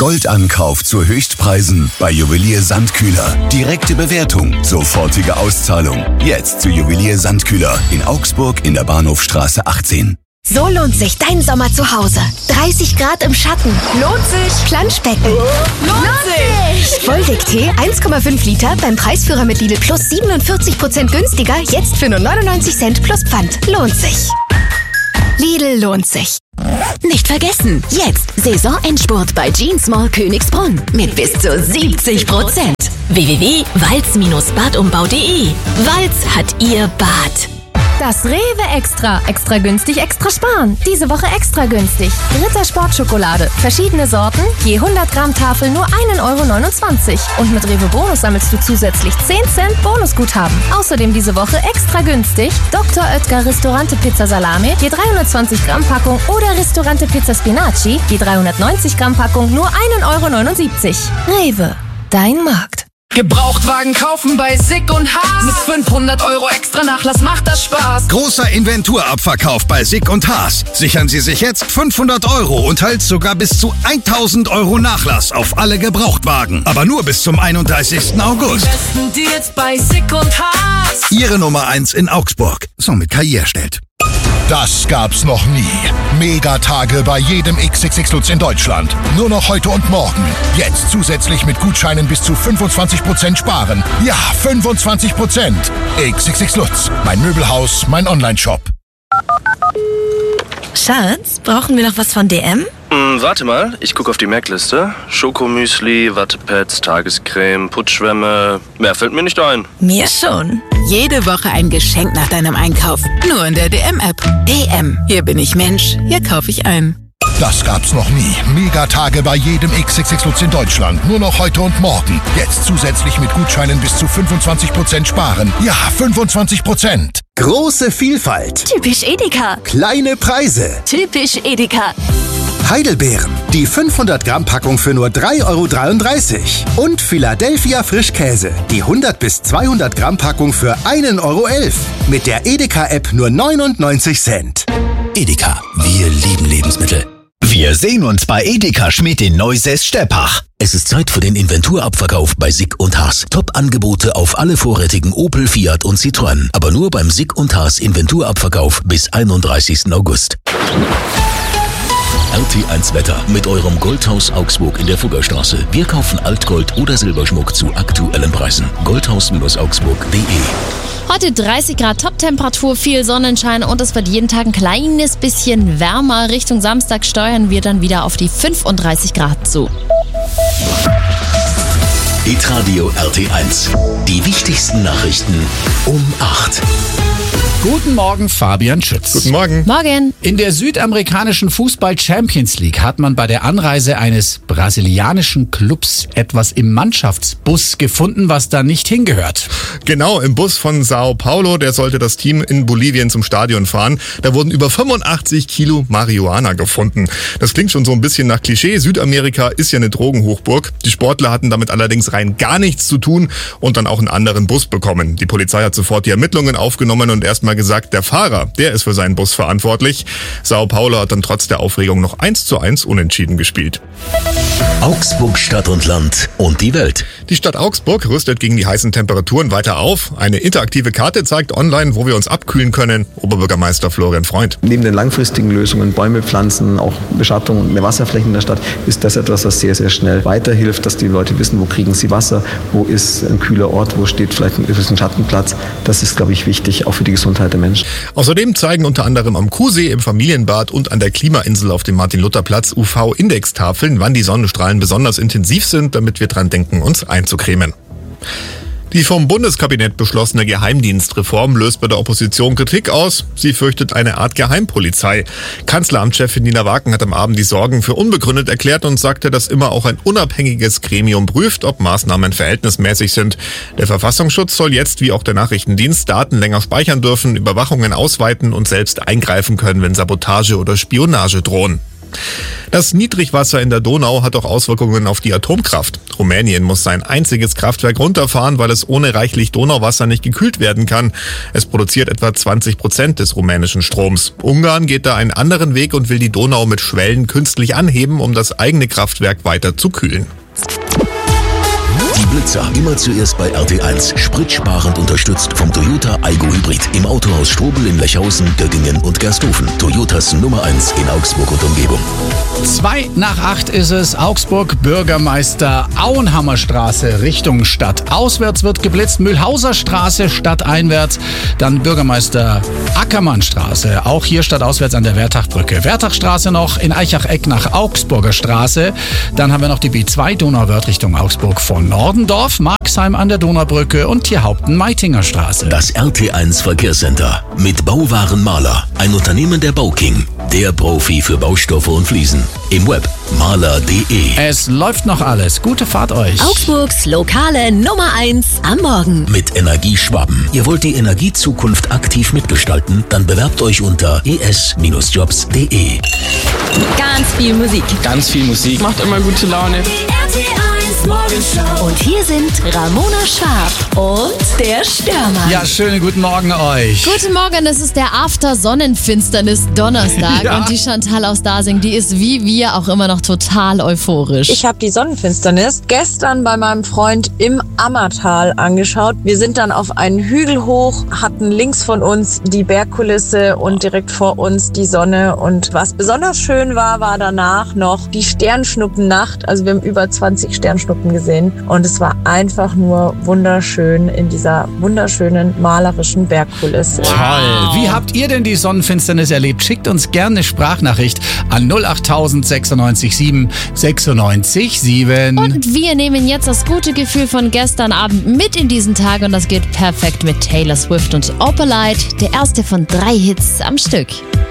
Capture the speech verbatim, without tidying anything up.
Goldankauf zu Höchstpreisen bei Juwelier Sandkühler. Direkte Bewertung, sofortige Auszahlung. Jetzt zu Juwelier Sandkühler in Augsburg in der Bahnhofstraße achtzehn. So lohnt sich dein Sommer zu Hause. dreißig Grad im Schatten. Lohnt sich. Planschbecken. Lohnt sich. Volvic-Tee eins Komma fünf Liter beim Preisführer mit Lidl Plus siebenundvierzig Prozent günstiger. Jetzt für nur neunundneunzig Cent plus Pfand. Lohnt sich. Lidl lohnt sich. Nicht vergessen, jetzt Saisonendspurt bei Jeans Mall Königsbrunn mit bis zu siebzig Prozent. w w w punkt walz badumbau punkt de. Walz hat ihr Bad. Das Rewe Extra. Extra günstig, extra sparen. Diese Woche extra günstig. Ritter Sportschokolade. Verschiedene Sorten. Je hundert Gramm Tafel nur ein Euro neunundzwanzig. Und mit Rewe Bonus sammelst du zusätzlich zehn Cent Bonusguthaben. Außerdem diese Woche extra günstig. Doktor Oetker Ristorante Pizza Salami. Je dreihundertzwanzig Gramm Packung. Oder Ristorante Pizza Spinaci. Je dreihundertneunzig Gramm Packung nur ein Euro neunundsiebzig. Rewe. Dein Markt. Gebrauchtwagen kaufen bei Sick und Haas. Mit fünfhundert Euro extra Nachlass macht das Spaß. Großer Inventurabverkauf bei Sick und Haas. Sichern Sie sich jetzt fünfhundert Euro und halt sogar bis zu tausend Euro Nachlass auf alle Gebrauchtwagen. Aber nur bis zum einunddreißigsten August. Die besten Deals bei Sick und Haas. Ihre Nummer eins in Augsburg. So mit K I erstellt. Das gab's noch nie. Megatage bei jedem X X X Lutz in Deutschland. Nur noch heute und morgen. Jetzt zusätzlich mit Gutscheinen bis zu fünfundzwanzig Prozent sparen. Ja, fünfundzwanzig Prozent. X X X Lutz. Mein Möbelhaus, mein Online-Shop. Schatz, brauchen wir noch was von D M? Hm, warte mal, ich gucke auf die Merkliste. Schokomüsli, Wattepads, Tagescreme, Putzschwämme. Mehr fällt mir nicht ein. Mir schon. Jede Woche ein Geschenk nach deinem Einkauf. Nur in der D M-App. D M. Hier bin ich Mensch. Hier kaufe ich ein. Das gab's noch nie. Megatage bei jedem X X X Lutz in Deutschland. Nur noch heute und morgen. Jetzt zusätzlich mit Gutscheinen bis zu fünfundzwanzig Prozent sparen. Ja, fünfundzwanzig Prozent. Große Vielfalt. Typisch Edeka. Kleine Preise. Typisch Edeka. Heidelbeeren. Die fünfhundert Gramm Packung für nur drei Euro dreiunddreißig. Und Philadelphia Frischkäse. Die hundert bis zweihundert Gramm Packung für ein Euro elf. Mit der Edeka-App nur neunundneunzig Cent. Edeka, wir lieben Lebensmittel. Wir sehen uns bei Edeka Schmidt in Neusäß-Steppach. Es ist Zeit für den Inventurabverkauf bei Sick und Haas. Top-Angebote auf alle vorrätigen Opel, Fiat und Citroën. Aber nur beim Sick und Haas Inventurabverkauf bis einunddreißigsten August. R T eins Wetter mit eurem Goldhaus Augsburg in der Fuggerstraße. Wir kaufen Altgold oder Silberschmuck zu aktuellen Preisen. goldhaus augsburg punkt de. Heute dreißig Grad Top-Temperatur, viel Sonnenschein und es wird jeden Tag ein kleines bisschen wärmer. Richtung Samstag steuern wir dann wieder auf die fünfunddreißig Grad zu. Hitradio R T eins. Die wichtigsten Nachrichten um acht. Guten Morgen, Fabian Schütz. Guten Morgen. Morgen. In der südamerikanischen Fußball-Champions League hat man bei der Anreise eines brasilianischen Clubs etwas im Mannschaftsbus gefunden, was da nicht hingehört. Genau, im Bus von Sao Paulo, der sollte das Team in Bolivien zum Stadion fahren. Da wurden über fünfundachtzig Kilo Marihuana gefunden. Das klingt schon so ein bisschen nach Klischee. Südamerika ist ja eine Drogenhochburg. Die Sportler hatten damit allerdings rein gar nichts zu tun und dann auch einen anderen Bus bekommen. Die Polizei hat sofort die Ermittlungen aufgenommen und erstmal gesagt, der Fahrer, der ist für seinen Bus verantwortlich. Sao Paulo hat dann trotz der Aufregung noch eins zu eins unentschieden gespielt. Augsburg Stadt und Land und die Welt. Die Stadt Augsburg rüstet gegen die heißen Temperaturen weiter auf. Eine interaktive Karte zeigt online, wo wir uns abkühlen können. Oberbürgermeister Florian Freund. Neben den langfristigen Lösungen, Bäume pflanzen, auch Beschattung und mehr Wasserflächen in der Stadt, ist das etwas, was sehr, sehr schnell weiterhilft, dass die Leute wissen, wo kriegen sie Wasser, wo ist ein kühler Ort, wo steht vielleicht ein, ein Schattenplatz. Das ist, glaube ich, wichtig, auch für die Gesundheit der Menschen. Außerdem zeigen unter anderem am Kuhsee, im Familienbad und an der Klimainsel auf dem Martin-Luther-Platz U V-Indextafeln, wann die Sonnenstrahlen besonders intensiv sind, damit wir dran denken, uns einzucremen. Die vom Bundeskabinett beschlossene Geheimdienstreform löst bei der Opposition Kritik aus. Sie fürchtet eine Art Geheimpolizei. Kanzleramtschefin Nina Wagen hat am Abend die Sorgen für unbegründet erklärt und sagte, dass immer auch ein unabhängiges Gremium prüft, ob Maßnahmen verhältnismäßig sind. Der Verfassungsschutz soll jetzt, wie auch der Nachrichtendienst, Daten länger speichern dürfen, Überwachungen ausweiten und selbst eingreifen können, wenn Sabotage oder Spionage drohen. Das Niedrigwasser in der Donau hat auch Auswirkungen auf die Atomkraft. Rumänien muss sein einziges Kraftwerk runterfahren, weil es ohne reichlich Donauwasser nicht gekühlt werden kann. Es produziert etwa zwanzig Prozent des rumänischen Stroms. Ungarn geht da einen anderen Weg und will die Donau mit Schwellen künstlich anheben, um das eigene Kraftwerk weiter zu kühlen. Die Blitzer immer zuerst bei R T eins. Spritsparend unterstützt vom Toyota Aygo Hybrid. Im Autohaus Strobel in Lechhausen, Göggingen und Gersthofen. Toyotas Nummer eins in Augsburg und Umgebung. Zwei nach acht ist es. Augsburg, Bürgermeister Auenhammerstraße Richtung Stadt. Auswärts wird geblitzt. Mühlhauser Straße stadteinwärts. Dann Bürgermeister Ackermannstraße. Auch hier stadtauswärts an der Wertachbrücke. Wertachstraße noch in Eichach-Eck nach Augsburger Straße. Dann haben wir noch die B zwei Donauwörth Richtung Augsburg von Nordendorf, Marxheim an der Donaubrücke und Tierhaupten-Meitinger Straße. Das R T eins Verkehrscenter mit Bauwaren Maler. Ein Unternehmen der Bauking. Der Profi für Baustoffe und Fliesen. Im Web maler punkt de. Es läuft noch alles. Gute Fahrt euch. Augsburgs lokale Nummer eins am Morgen. Mit Energieschwaben. Ihr wollt die Energiezukunft aktiv mitgestalten? Dann bewerbt euch unter e s jobs punkt de. Ganz viel Musik. Ganz viel Musik. Macht immer gute Laune. R T eins Morgenshow. Und hier sind Ramona Schwab und der Störmann. Ja, schönen guten Morgen euch. Guten Morgen, es ist der After-Sonnenfinsternis-Donnerstag Ja. und die Chantal aus Dasing, die ist wie wir auch immer noch total euphorisch. Ich habe die Sonnenfinsternis gestern bei meinem Freund im Ammertal angeschaut. Wir sind dann auf einen Hügel hoch, hatten links von uns die Bergkulisse und direkt vor uns die Sonne. Und was besonders schön war, war danach noch die Sternschnuppennacht. Also wir haben über zwanzig Sternschnuppen gesehen und es war einfach nur wunderschön in dieser wunderschönen malerischen Bergkulisse. Toll. Wie habt ihr denn die Sonnenfinsternis erlebt? Schickt uns gerne eine Sprachnachricht an null acht sechsundneunzig sieben sechsundneunzig sieben. Und wir nehmen jetzt das gute Gefühl von gestern Abend mit in diesen Tag und das geht perfekt mit Taylor Swift und Opalite, der erste von drei Hits am Stück.